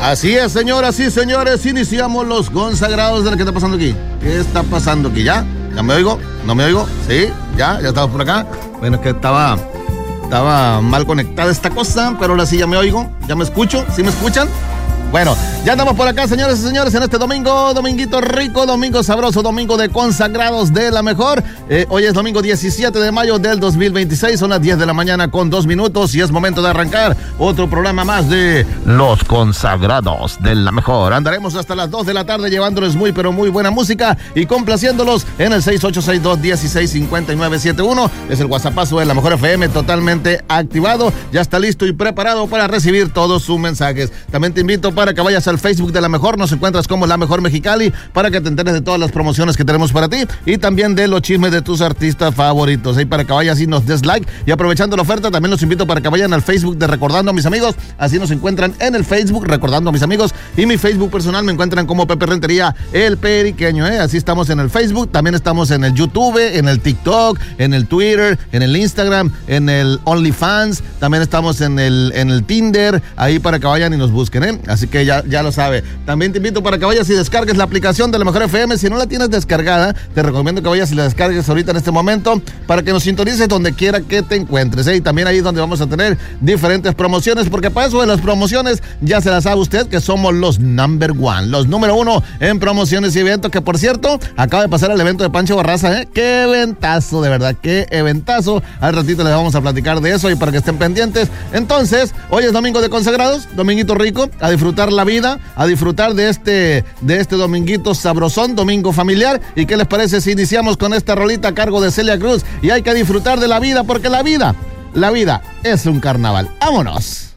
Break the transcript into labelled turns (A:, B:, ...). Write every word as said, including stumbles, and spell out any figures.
A: Así es, señoras y señores, iniciamos los consagrados de lo que está pasando aquí. ¿Qué está pasando aquí? ¿Ya? ¿Ya me oigo? ¿No me oigo? ¿Sí? ¿Ya? ¿Ya estamos por acá? Bueno, es que estaba, estaba mal conectada esta cosa, pero ahora sí ya me oigo, ya me escucho, ¿sí me escuchan? Bueno, ya andamos por acá, señores y señores, en este domingo, dominguito rico, domingo sabroso, domingo de consagrados de la mejor. Eh, hoy es domingo diecisiete de mayo del dos mil veintiséis, son las diez de la mañana con dos minutos y es momento de arrancar otro programa más de los consagrados de la mejor. Andaremos hasta las dos de la tarde llevándoles muy pero muy buena música y complaciéndolos en el seis ocho seis dos, uno seis cinco nueve siete uno. Es el WhatsAppazo de la mejor F M totalmente activado. Ya está listo y preparado para recibir todos sus mensajes. También te invito para para que vayas al Facebook de La Mejor, nos encuentras como La Mejor Mexicali, para que te enteres de todas las promociones que tenemos para ti y también de los chismes de tus artistas favoritos, ahí para que vayas y nos des like. Y aprovechando la oferta, también los invito para que vayan al Facebook de Recordando a Mis Amigos, así nos encuentran en el Facebook, Recordando a Mis Amigos, y mi Facebook personal me encuentran como Pepe Rentería, el Periqueño, ¿eh? Así estamos en el Facebook, también estamos en el YouTube, en el TikTok, en el Twitter, en el Instagram, en el OnlyFans, también estamos en el, en el Tinder, ahí para que vayan y nos busquen, ¿eh? Así que ya, ya lo sabe. También te invito para que vayas y descargues la aplicación de La Mejor F M. Si no la tienes descargada, te recomiendo que vayas y la descargues ahorita en este momento para que nos sintonices donde quiera que te encuentres, ¿eh? Y también ahí es donde vamos a tener diferentes promociones, porque para eso de las promociones ya se la sabe usted que somos los number one, los número uno en promociones y eventos, que por cierto, acaba de pasar el evento de Pancho Barraza, ¿eh? Qué eventazo, de verdad, qué eventazo. Al ratito les vamos a platicar de eso y para que estén pendientes. Entonces, hoy es domingo de consagrados, dominguito rico, a disfrutar la vida, a disfrutar de este, de este dominguito sabrosón, domingo familiar. ¿Y qué les parece si iniciamos con esta rolita a cargo de Celia Cruz? Y hay que disfrutar de la vida porque la vida, la vida es un carnaval. ¡Vámonos!